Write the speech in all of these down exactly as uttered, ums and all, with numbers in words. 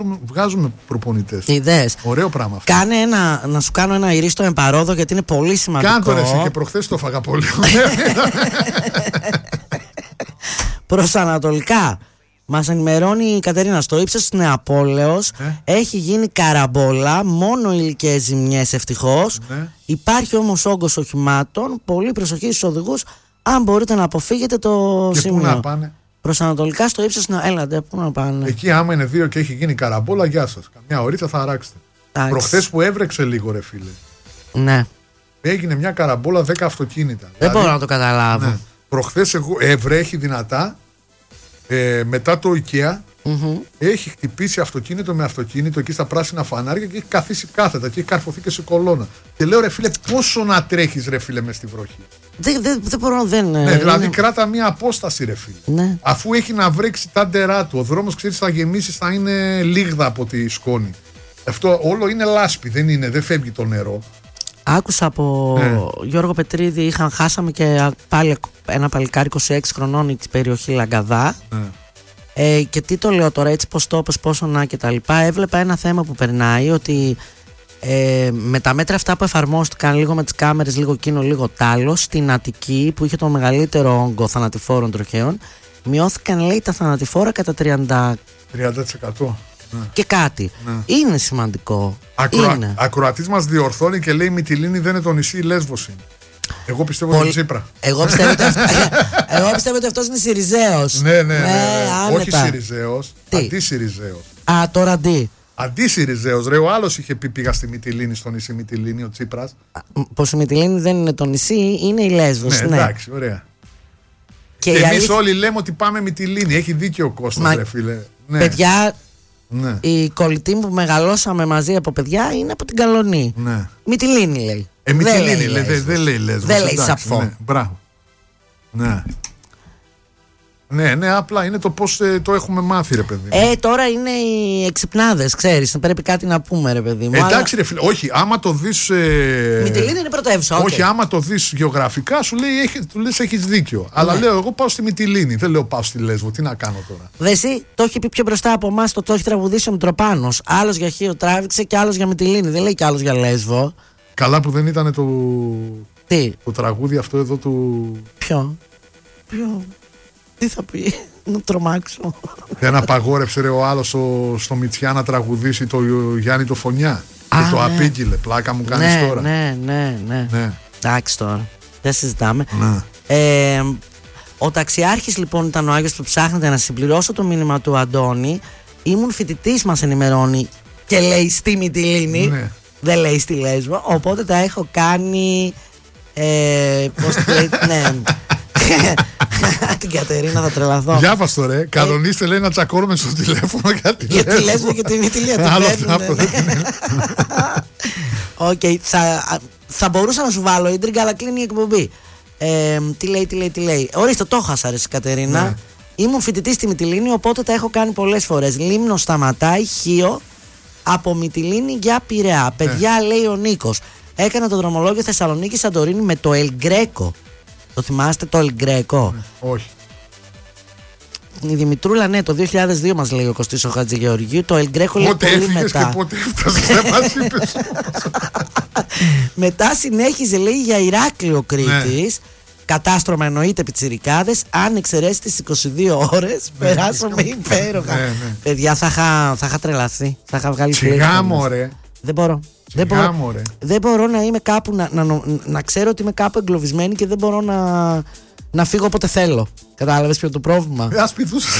Βγάζουμε προπονητές. Ιδέες. Ωραίο πράγμα αυτό. Κάνε ένα, να σου κάνω ένα ηρίστο εμπαρόδο, γιατί είναι πολύ σημαντικό. Κάντο ρε εσύ, και προχθές το φάγα πολύ. Προς ανατολικά. Μας ενημερώνει η Κατερίνα, στο ύψος της Νεαπόλεως ε? έχει γίνει καραμπόλα, μόνο υλικές ζημιές ευτυχώς. Ναι. Υπάρχει όμως όγκος οχημάτων, πολύ προσοχή στους οδηγούς, αν μπορείτε να αποφύγετε το και σημείο. πού να πάνε? Προς ανατολικά στο ύψος της Νεαπόλεως. Έλατε, πού να πάνε? Εκεί άμα είναι δύο και έχει γίνει καραμπόλα, γεια σας. Καμιά ωρίτσα θα αράξετε. Προχθές που έβρεξε λίγο ρε φίλε. Ναι. Έγινε μια καραμπόλα δέκα αυτοκίνητα. Δεν δηλαδή, μπορώ να το καταλάβω. Ναι. Προχθές εγώ, ευρέχει δυνατά. Ε, μετά το IKEA mm-hmm. έχει χτυπήσει αυτοκίνητο με αυτοκίνητο εκεί στα πράσινα φανάρια και έχει καθίσει κάθετα και έχει καρφωθεί και σε κολόνα. Και λέω ρε φίλε, πόσο να τρέχεις ρε φίλε μες στη βροχή. Δεν δε, δε μπορώ, δεν. Ναι, δηλαδή είναι... κράτα μια απόσταση ρε φίλε. Ναι. Αφού έχει να βρέξει τα ντερά του, ο δρόμος ξέρεις θα γεμίσει, θα είναι λίγδα από τη σκόνη. Αυτό όλο είναι λάσπη, δεν είναι, δεν φεύγει το νερό. Άκουσα από ναι. Γιώργο Πετρίδη, είχαν, χάσαμε και πάλι ένα παλικάρι είκοσι έξι χρονών στην περιοχή Λαγκαδά. Ναι. Ε, και τι το λέω τώρα, έτσι πως το είπες, πόσο να και τα λοιπά. Έβλεπα ένα θέμα που περνάει, ότι ε, με τα μέτρα αυτά που εφαρμόστηκαν, λίγο με τις κάμερες, λίγο εκείνο, λίγο τ' άλλο, στην Αττική που είχε το μεγαλύτερο όγκο θανατηφόρων τροχαίων, μειώθηκαν λέει τα θανατηφόρα κατά τριάντα τοις εκατό. Ναι. Και κάτι. Ναι. Είναι σημαντικό. Ακροα... είναι. Ακροατής μας διορθώνει και λέει: η Μυτιλήνη δεν είναι το νησί, η Λέσβος είναι. Εγώ πιστεύω ότι είναι Τσίπρα. Εγώ πιστεύω ότι, αυτό... Εγώ πιστεύω ότι αυτός είναι Συριζέος. Ναι, ναι, ναι. ναι. Άνετα. Όχι Συριζέος. Αντί-Συριζέος. Α, τώρα αντί. Αντί-Συριζέος. Ρε, ο άλλος είχε πει: πήγα στη Μυτιλήνη, στο νησί Μυτιλήνη, ο Τσίπρας. Πως η Μυτιλήνη δεν είναι το νησί, είναι η Λέσβος. Ναι, ναι. εντάξει, ωραία. Και, και εμείς αλήθεια... όλοι λέμε ότι πάμε Μυτιλήνη. Έχει δίκιο ο Κώστας, Μα... ρε φίλε. Ναι. Παιδιά. Ναι. Η κολλητή που μεγαλώσαμε μαζί από παιδιά είναι από την Καλονή. Ναι. Μυτιλήνη λέει. Ε, Μυτιλήνη λέει, δεν δε λέει Λέσβος. Δεν λέει Σαφό. Ναι, μπράβο. Ναι. Ναι, ναι, απλά είναι το πώς ε, το έχουμε μάθει, ρε παιδί. Ε, τώρα είναι οι εξυπνάδες, ξέρεις. Πρέπει κάτι να πούμε, ρε παιδί μου. Εντάξει, αλλά... ρε φίλε, όχι, άμα το δεις. Ε... Μυτιλήνη είναι πρωτεύουσα. Όχι, okay. άμα το δεις γεωγραφικά, σου λέει, έχει, του λες έχεις δίκιο. Ναι. Αλλά λέω, εγώ πάω στη Μυτιλήνη. Δεν λέω πάω στη Λέσβο. Τι να κάνω τώρα. Δε εσύ, το έχει πει πιο μπροστά από εμάς, το, το έχει τραγουδήσει ο Μητροπάνος. Άλλος για Χίο τράβηξε και άλλος για Μυτιλήνη. Δεν λέει κι άλλος για Λέσβο. Καλά που δεν ήταν το. Τι? Το τραγούδι αυτό εδώ του. Ποιο? Ποιο? Τι θα πει? Να τρομάξω. Δεν απαγόρεψε ρε ο άλλος στο, στο Μητσιά να τραγουδήσει το Γιάννη το Φωνιά. Α, και το ναι. Απήγγειλε. Πλάκα μου κάνεις ναι, τώρα. Ναι, ναι, ναι. ναι. Εντάξει τώρα. Δεν συζητάμε. Ναι. Ε, ο ταξιάρχης λοιπόν ήταν ο Άγιος που ψάχνετε. Να συμπληρώσω το μήνυμα του Αντώνη. Ήμουν φοιτητής, μας ενημερώνει, και λέει στη Μυτιλήνη. Ναι. Δεν λέει στη Λέσβο. Οπότε τα έχω κάνει. Ε, πώς το λέει, ναι. Την Κατερίνα θα τρελαθώ. Διάβαστο ρε, κανονίστε λέει να τσακώνουμε στο τηλέφωνο κάτι. Για τη Λέσβο και τη Μυτιλήνη. Άλλο αυτό δεν είναι. Οκ, θα μπορούσα να σου βάλω ίντριγκα, αλλά κλείνει η εκπομπή. Τι λέει, τι λέει, τι λέει. Ορίστε, το χάσα ρε Κατερίνα. Ήμουν φοιτητής στη Μυτιλήνη, οπότε τα έχω κάνει πολλές φορές. Λίμνο σταματάει, Χίο, από Μυτιλήνη για Πειραιά. Παιδιά, λέει ο Νίκος. Έκανα το δρομολόγιο Θεσσαλονίκη Σαντορίνη με το El Greco. Το θυμάστε το El Greco? Όχι. Η Δημητρούλα, ναι, το δύο χιλιάδες δύο μας λέει ο Κωστής ο Χατζηγεωργίου. Το El Greco λέει πολύ μετά. Και πότε έφτασες, δεν μας είπες. Μετά συνέχιζε λέει για Ηράκλειο Κρήτης. Ναι. Κατάστρωμα εννοείται πιτσιρικάδες. Αν εξαιρέσει τις είκοσι δύο ώρες, ναι, περάσαμε υπέροχα. Ναι, ναι. Παιδιά, θα είχα, θα είχα τρελαθεί. Θα είχα βγάλει Σιγά μωρέ. Δεν μπορώ. Δεν μπορώ, δεν μπορώ να είμαι κάπου, να, να, να, να ξέρω ότι είμαι κάπου εγκλωβισμένη και δεν μπορώ να, να φύγω όποτε θέλω. Κατάλαβες ποιο είναι το πρόβλημα? Ας πηδούσες.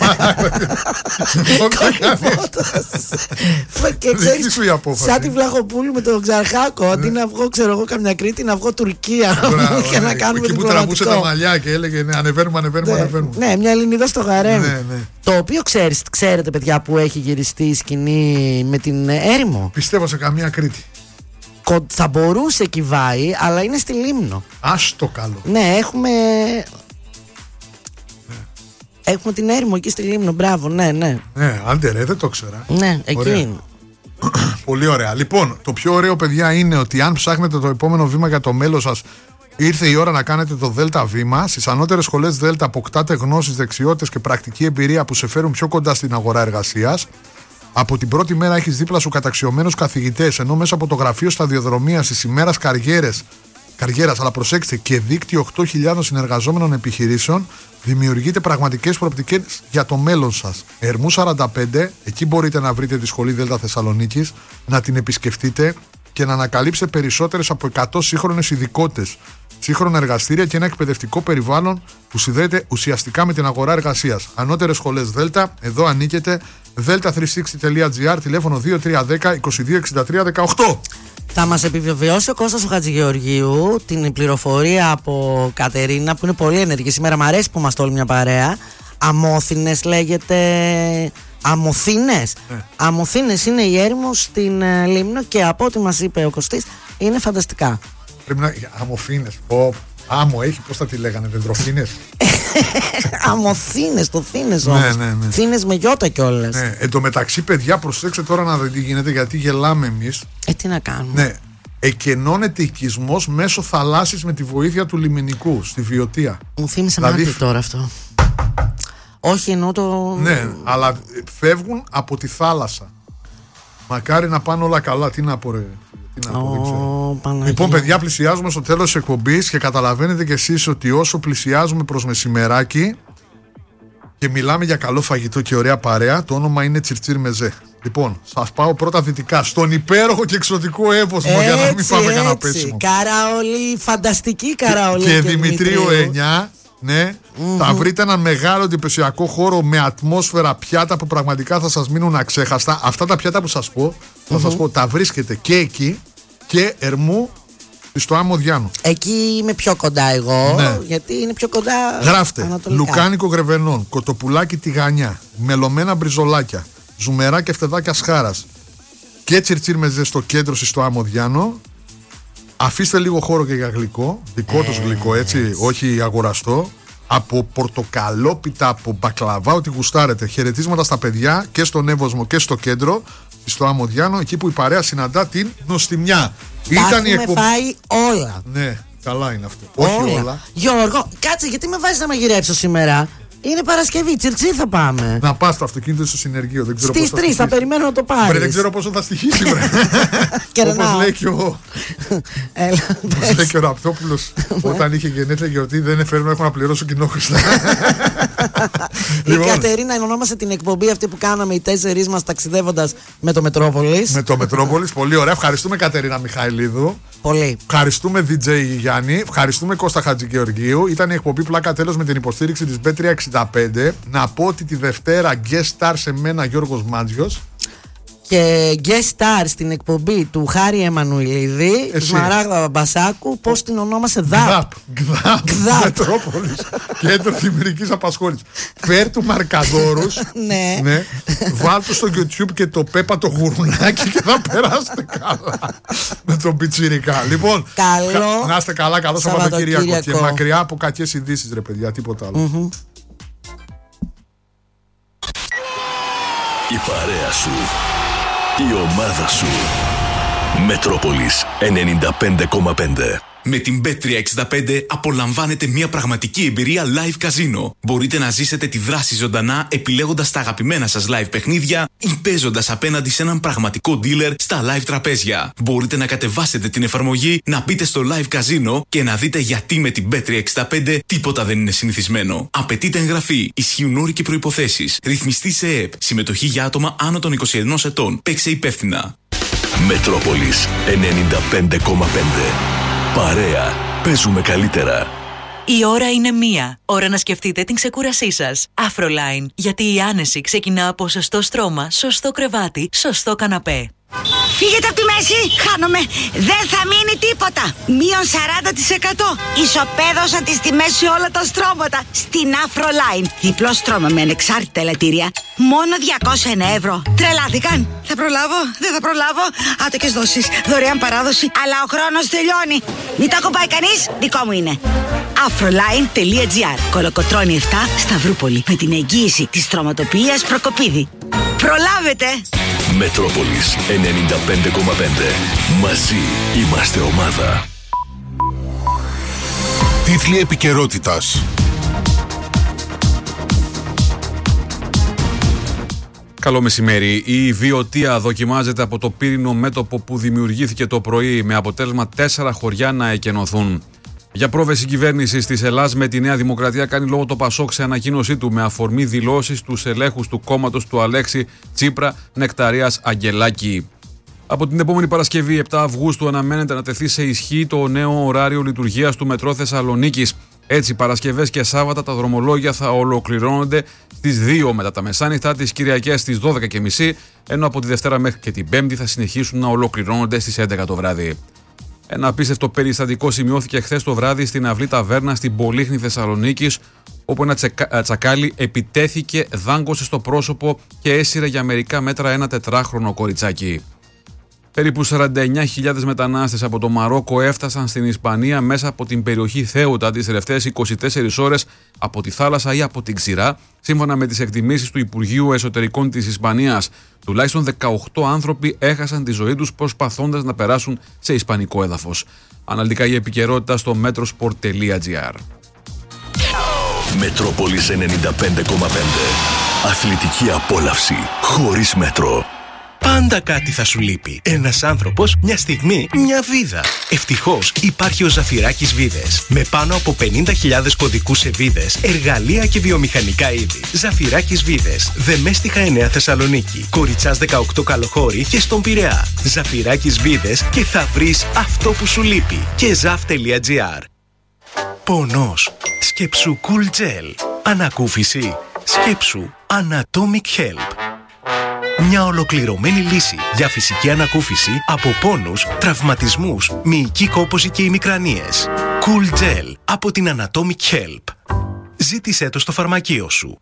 Και ξέρεις, σαν τη Βλαχοπούλου με τον Ξαρχάκο, αντί να βγω, ξέρω εγώ, καμιά Κρήτη, να βγω Τουρκία και να κάνουμε διπλωματικό. Εκεί που τραβούσε τα μαλλιά και έλεγε ανεβαίνουμε, ανεβαίνουμε, ανεβαίνουμε. Ναι, μια Ελληνίδα στο γαρέμ. Το οποίο ξέρετε, παιδιά, που έχει γυριστεί η σκηνή με την έρημο. Πιστεύω σε καμία Κρήτη. Θα μπορούσε Κιβάη, αλλά είναι στη Λίμνο. Άστο καλό. Ναι, έχουμε. Έχουμε την έρημο εκεί στη Λίμνο, μπράβο, ναι, ναι. Ναι, άντε ρε, δεν το ξέρα. Ναι, εκεί είναι. Πολύ ωραία. Λοιπόν, το πιο ωραίο, παιδιά, είναι ότι αν ψάχνετε το επόμενο βήμα για το μέλλον σας, ήρθε η ώρα να κάνετε το Δέλτα βήμα. Στις ανώτερες σχολές Δέλτα αποκτάτε γνώσεις, δεξιότητες και πρακτική εμπειρία που σε φέρουν πιο κοντά στην αγορά εργασίας. Από την πρώτη μέρα έχεις δίπλα σου καταξιωμένους καθηγητές, ενώ μέσα από το γραφείο σταδιοδρομίας της ημέρας καριέρες, καριέρας, αλλά προσέξτε, και δίκτυο οκτώ χιλιάδες συνεργαζόμενων επιχειρήσεων, δημιουργείτε πραγματικές προοπτικές για το μέλλον σας. Ερμού σαράντα πέντε, εκεί μπορείτε να βρείτε τη Σχολή Δέλτα Θεσσαλονίκης, να την επισκεφτείτε και να ανακαλύψετε περισσότερες από εκατό σύγχρονες ειδικότητες, σύγχρονα εργαστήρια και ένα εκπαιδευτικό περιβάλλον που συνδέεται ουσιαστικά με την αγορά εργασίας. Ανώτερες σχολές Δέλτα, εδώ ανήκετε. δέλτα τριακόσια εξήντα τελεία τζι άρ, τηλέφωνο δύο τρία ένα μηδέν είκοσι δύο εξήντα τρία δεκαοκτώ. Θα μας επιβεβαιώσει ο Κώστας ο Χατζηγεωργίου την πληροφορία από Κατερίνα, που είναι πολύ ενεργή σήμερα. Μ' αρέσει που είμαστε όλοι μια παρέα. Αμόθινες λέγεται. Αμοθήνες. Ναι. Αμοθήνες είναι η έρημος στην ε, Λίμνο και από ό,τι μας είπε ο Κωστής είναι φανταστικά. Πρέπει να. Αμοθήνες. Oh. Άμμο έχει, πώς θα τη λέγανε, δεντροφίνες. Αμοθήνες, το θήνες όμως. Ναι, ναι, ναι. Θήνες με γιώτα κιόλας. Ναι. Εν τω μεταξύ, παιδιά, προσέξτε τώρα να δείτε τι γίνεται, γιατί γελάμε εμείς. Ε, τι να κάνουμε. Ναι. Εκενώνεται οικισμός μέσω θαλάσσης με τη βοήθεια του λιμενικού στη Βιωτία. Μου θύμισε δηλαδή... μάτι τώρα αυτό. Όχι, εννοώ το. Ναι, αλλά φεύγουν από τη θάλασσα. Μακάρι να πάνε όλα καλά. Τι να πω, ρε. Τι να πω, δεν ξέρω. Λοιπόν, παιδιά, πλησιάζουμε στο τέλος της εκπομπής και καταλαβαίνετε κι εσείς ότι όσο πλησιάζουμε προς μεσημεράκι και μιλάμε για καλό φαγητό και ωραία παρέα, το όνομα είναι Τσιρτσίρ Μεζέ. Λοιπόν, σας πάω πρώτα δυτικά, στον υπέροχο και εξωτικό Εύωσμο, για να μην πάμε κανένα πέσιμο. Καραολί, φανταστική Καραολί. Και, και Δημητρίου εννιά. Ναι, mm-hmm. θα βρείτε έναν μεγάλο εντυπωσιακό χώρο με ατμόσφαιρα, πιάτα που πραγματικά θα σας μείνουν αξέχαστα. Αυτά τα πιάτα που σας πω, θα mm-hmm. σας πω, τα βρίσκετε και εκεί και Ερμού στο Άμμο Διάνου. Εκεί είμαι πιο κοντά εγώ, ναι. γιατί είναι πιο κοντά. Γράφτε, ανατολικά. λουκάνικο γρεβενών, κοτοπουλάκι τηγανιά, μελωμένα μπριζολάκια, ζουμερά και φτεδάκια σχάρας και Τσιρτσίρ Μεζέ στο κέντρο στο Άμμο Διάνο. Αφήστε λίγο χώρο και για γλυκό, δικό τους γλυκό, έτσι, όχι αγοραστό. Από πορτοκαλόπιτα, από μπακλαβά, ό,τι γουστάρετε. Χαιρετίσματα στα παιδιά και στον Εύωσμο και στο κέντρο, στο Άμμο Διάνο, εκεί που η παρέα συναντά την νοστιμιά. Τα έχουμε εκπο... φάει όλα. Ναι, καλά είναι αυτό. Όλα. Όχι όλα. Γιώργο, κάτσε, γιατί με βάζεις να μαγειρέψω σήμερα. Είναι Παρασκευή, Τσιρτσί θα πάμε. Να πας το αυτοκίνητο στο συνεργείο. Δεν ξέρω στις τρεις θα, θα περιμένω να το πάρεις. Βρε, δεν ξέρω πόσο θα στοιχήσει. Όπως λέει και ο Όπως λέει και ο Ραπτόπουλος όταν είχε γενέθλια γιορτή, δεν έφερε να έχω να πληρώσω κοινόχρηστα. Η Κατερίνα ονόμασε την εκπομπή αυτή που κάναμε οι τέσσερις μας ταξιδεύοντας με το Μετρόπολης. Με το Μετρόπολης, πολύ ωραία. Ευχαριστούμε Κατερίνα Μιχαηλίδου. Πολύ. Ευχαριστούμε ντι τζέι Γιάννη. Ευχαριστούμε Κώστα Χατζηγεωργίου. Ήταν η εκπομπή Πλάκα Τέλος με την υποστήριξη της μπι τριακόσια εξήντα πέντε. Να πω ότι τη Δευτέρα guest star σε μένα Γιώργος Μάντζιος. Και guest star στην εκπομπή του Χάρη Εμμανουηλίδη, Σμαράγδα Μπασάκου, πώς την ονόμασε, ΔΑΠ. ΓΔΑΠ. Μετρόπολης. Κέντρο Δημιουργικής Απασχόλησης. Φέρ του Μαρκαδόρους. Ναι. Βάλ του στο YouTube και το Πέπα το γουρουνάκι και θα περάσετε καλά. Με τον πιτσιρικά. Λοιπόν, καλό. Να είστε καλά, καλό Σαββατοκύριακο. Και μακριά από κακές ειδήσεις, ρε παιδιά, τίποτα άλλο. Η παρέα σου. Η ομάδα σου. Μετρόπολης ενενήντα πέντε κόμμα πέντε. Με την μπι τριακόσια εξήντα πέντε απολαμβάνετε μια πραγματική εμπειρία live καζίνο. Μπορείτε να ζήσετε τη δράση ζωντανά επιλέγοντας τα αγαπημένα σας live παιχνίδια ή παίζοντας απέναντι σε έναν πραγματικό dealer στα live τραπέζια. Μπορείτε να κατεβάσετε την εφαρμογή, να μπείτε στο live καζίνο και να δείτε γιατί με την μπι τριακόσια εξήντα πέντε τίποτα δεν είναι συνηθισμένο. Απαιτείται εγγραφή, ισχύουν όροι και προϋποθέσεις. Ρυθμιστή σε ΕΕΠ. Συμμετοχή για άτομα άνω των είκοσι ενός ετών. Παίξε υπεύθυνα. Μετρόπολης ενενήντα πέντε κόμμα πέντε. Παρέα. Παίζουμε καλύτερα. Η ώρα είναι μία. Ώρα να σκεφτείτε την ξεκούρασή σας. Afroline. Γιατί η άνεση ξεκινά από σωστό στρώμα, σωστό κρεβάτι, σωστό καναπέ. Φύγετε από τη μέση, χάνομαι. Δεν θα μείνει τίποτα. Μείον σαράντα τοις εκατό. Ισοπαίδωσαν τις τιμές σε όλα τα στρώματα. Στην Afroline. Διπλό στρώμα με ανεξάρτητα ελαττήρια. Μόνο διακόσια ένα ευρώ. Τρελάθηκαν. Θα προλάβω, δεν θα προλάβω. Άτοκες δόσεις, δωρεάν παράδοση. Αλλά ο χρόνος τελειώνει. Μην το ακουμπάει κανείς, δικό μου είναι. Afroline.gr. Κολοκοτρώνη επτά, Σταυρούπολη. Με την εγγύηση της στρωματοποιίας Προκοπίδη. Προλάβετε! Μετρόπολης ενενήντα πέντε κόμμα πέντε. Μαζί είμαστε ομάδα. Τίτλοι επικαιρότητας. Καλό μεσημέρι. Η Βιωτία δοκιμάζεται από το πύρινο μέτωπο που δημιουργήθηκε το πρωί, με αποτέλεσμα τέσσερα χωριά να εκενωθούν. Για πρόβεση κυβέρνηση τη Ελλάδας με τη Νέα Δημοκρατία κάνει λόγο το Πασόκ σε ανακοίνωσή του, με αφορμή δηλώσεις στους ελέγχους του κόμματος του Αλέξη Τσίπρα Νεκταρίας Αγγελάκη. Από την επόμενη Παρασκευή, επτά Αυγούστου, αναμένεται να τεθεί σε ισχύ το νέο ωράριο λειτουργίας του Μετρό Θεσσαλονίκης. Έτσι, Παρασκευές και Σάββατα τα δρομολόγια θα ολοκληρώνονται στις δύο μετά τα μεσάνυχτα, τις Κυριακές στις δώδεκα και μισή, ενώ από τη Δευτέρα μέχρι και την Πέμπτη θα συνεχίσουν να ολοκληρώνονται στις έντεκα το βράδυ. Ένα απίστευτο περιστατικό σημειώθηκε χθες το βράδυ στην αυλή ταβέρνα στην Πολύχνη Θεσσαλονίκης, όπου ένα τσεκα... τσακάλι επιτέθηκε, δάγκωσε στο πρόσωπο και έσυρε για μερικά μέτρα ένα τετράχρονο κοριτσάκι. Περίπου σαράντα εννιά χιλιάδες μετανάστες από το Μαρόκο έφτασαν στην Ισπανία μέσα από την περιοχή Θέουτα τις τελευταίες είκοσι τέσσερις ώρες από τη θάλασσα ή από την ξηρά, σύμφωνα με τις εκτιμήσεις του Υπουργείου Εσωτερικών της Ισπανίας. Τουλάχιστον δεκαοκτώ άνθρωποι έχασαν τη ζωή τους προσπαθώντας να περάσουν σε ισπανικό έδαφος. Αναλυτικά η επικαιρότητα στο metrosport τελεία gr. Μετρόπολης ενενήντα πέντε κόμμα πέντε. Αθλητική απόλαυση χωρίς μέτρο. Πάντα κάτι θα σου λείπει. Ένας άνθρωπος, μια στιγμή, μια βίδα. Ευτυχώς υπάρχει ο Ζαφυράκης Βίδες. Με πάνω από πενήντα χιλιάδες κωδικούς σε βίδες, εργαλεία και βιομηχανικά είδη. Ζαφυράκης Βίδες. Δεμέστιχα εννέα Θεσσαλονίκη. Κοριτσάς δεκαοκτώ Καλοχώρη και στον Πειραιά. Ζαφυράκης Βίδες και θα βρεις αυτό που σου λείπει. Και ζαφ τελεία gr. Πονός. Σκέψου Cool Gel. Ανακούφιση. Σκέψου Anatomic Help. Μια ολοκληρωμένη λύση για φυσική ανακούφιση από πόνους, τραυματισμούς, μυϊκή κόπωση και ημικρανίες. Cool Gel από την Anatomic Help. Ζήτησέ το στο φαρμακείο σου.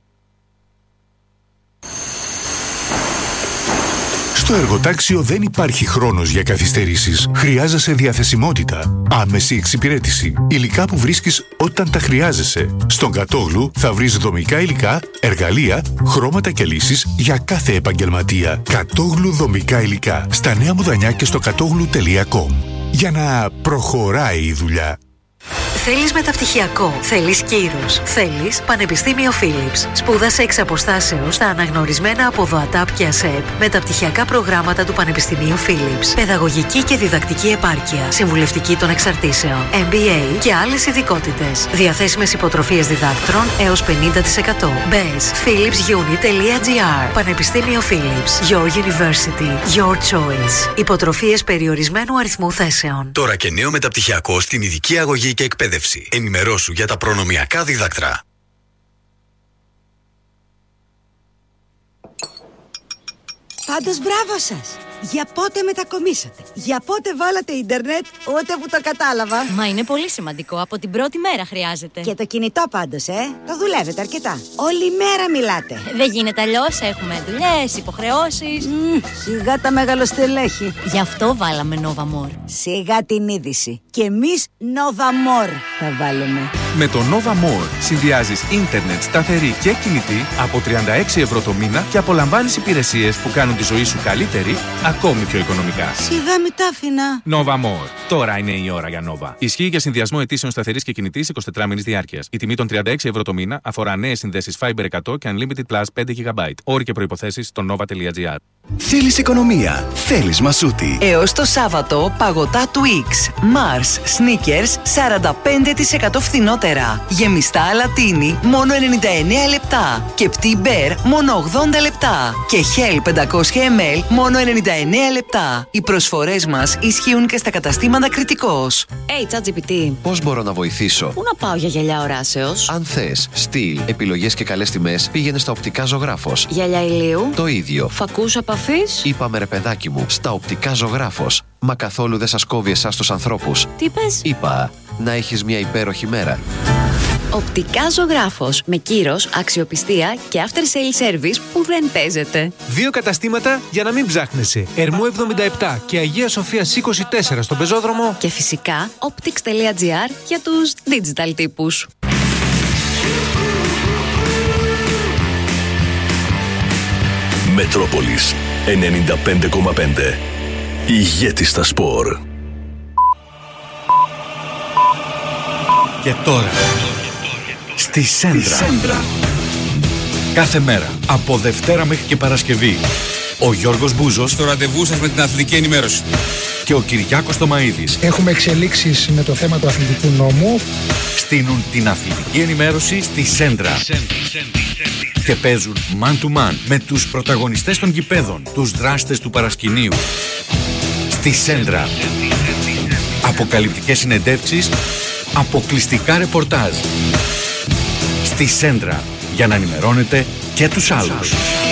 Στο εργοτάξιο δεν υπάρχει χρόνος για καθυστερήσεις. Χρειάζεσαι διαθεσιμότητα, άμεση εξυπηρέτηση, υλικά που βρίσκεις όταν τα χρειάζεσαι. Στον Κατόγλου θα βρεις δομικά υλικά, εργαλεία, χρώματα και λύσεις για κάθε επαγγελματία. Κατόγλου δομικά υλικά. Στα Νέα Μουδανιά και στο κατόγλου τελεία κομ. Για να προχωράει η δουλειά. Θέλεις μεταπτυχιακό, θέλεις κύρος, θέλεις Πανεπιστήμιο Philips. Σπούδασε εξ αποστάσεως στα αναγνωρισμένα από ΔΟΑΤΑΠ και ΑΣΕΠ μεταπτυχιακά προγράμματα του Πανεπιστημίου Philips. Παιδαγωγική και διδακτική επάρκεια, συμβουλευτική των εξαρτήσεων, εμ μπι έι και άλλες ειδικότητες. Διαθέσιμες υποτροφίες διδάκτρων έως πενήντα τοις εκατό. Μπες philips uni τελεία gr. Πανεπιστήμιο Philips. Your University. Your choice. Υποτροφίες περιορισμένου αριθμού θέσεων. Τώρα και νέο μεταπτυχιακό στην ειδική αγωγή και εκπαίδευση. Ενημερώσου για τα προνομιακά δίδακτρα. Πάντως μπράβο σας! Για πότε μετακομίσατε? Για πότε βάλατε ίντερνετ? Ούτε που το κατάλαβα. Μα είναι πολύ σημαντικό. Από την πρώτη μέρα χρειάζεται. Και το κινητό πάντως, ε. Το δουλεύετε αρκετά. Όλη μέρα μιλάτε. Δεν γίνεται αλλιώς. Έχουμε δουλειές, υποχρεώσεις. Mm, σιγά τα μεγαλοστελέχη. Γι' αυτό βάλαμε Nova More. Σιγά την είδηση. Και εμείς Nova More θα βάλουμε. Με το Nova More συνδυάζεις ίντερνετ σταθερή και κινητή από τριάντα έξι ευρώ το μήνα και απολαμβάνεις υπηρεσίες που κάνουν τη ζωή σου καλύτερη, ακόμη πιο οικονομικά. Σιγά μη τα άφηνα. Nova More. Τώρα είναι η ώρα για Nova. Ισχύει για συνδυασμό αιτήσεων σταθερής και κινητής εικοσιτετράμηνης διάρκειας. Η τιμή των τριάντα έξι ευρώ το μήνα αφορά νέες συνδέσεις Fiber εκατό και Unlimited Plus πέντε γιγαμπάιτ. Όροι και προϋποθέσεις στο nova τελεία gr. Θέλεις οικονομία, θέλεις μασούτη. Έως το Σάββατο, παγωτά Twix, Mars, Snickers, σαράντα πέντε τοις εκατό φθηνότερα. Γεμιστά αλατίνι, μόνο ενενήντα εννέα λεπτά. Και Petit Bear, μόνο ογδόντα λεπτά. Και Hell πεντακόσια μιλιλίτρα, μόνο ενενήντα εννέα λεπτά. Οι προσφορές μας ισχύουν και στα καταστήματα Κρητικός. Hey, ChatGPT. Πώς μπορώ να βοηθήσω? Πού να πάω για γυαλιά οράσεως? Αν θες στυλ, επιλογές και καλές τιμές, πήγαινε στα Οπτικά Ζωγράφος. Γυαλιά ηλίου. Το ίδιο. Φακούς επαφής. Είπαμε ρε παιδάκι μου, στα Οπτικά Ζωγράφος. Μα καθόλου δεν σας κόβει εσάς τους ανθρώπους. Τι πες? Είπα, να έχεις μια υπέροχη μέρα. Οπτικά Ζωγράφος. Με κύρος, αξιοπιστία και after sale service που δεν παίζεται. Δύο καταστήματα για να μην ψάχνεσαι. Ερμού εβδομήντα επτά και Αγία Σοφίας είκοσι τέσσερα στον πεζόδρομο. Και φυσικά optics τελεία gr για τους digital τύπους. Μετρόπολης ενενήντα πέντε κόμμα πέντε. Ηγέτη στα σπορ. Και τώρα στη Σέντρα. Κάθε μέρα, από Δευτέρα μέχρι και Παρασκευή, ο Γιώργος Μπούζος στο ραντεβού σας με την αθλητική ενημέρωση και ο Κυριάκος Τομαΐδης έχουμε εξελίξεις με το θέμα του αθλητικού νόμου. Στείνουν την αθλητική ενημέρωση στη Σέντρα και παίζουν man to man με τους πρωταγωνιστές των γηπέδων, τους δράστες του παρασκηνίου. Στη Σέντρα. Αποκαλυπτικές συνεντεύξεις, αποκλειστικά ρεπορτάζ. Στη Σέντρα, για να ενημερώνετε και τους άλλους.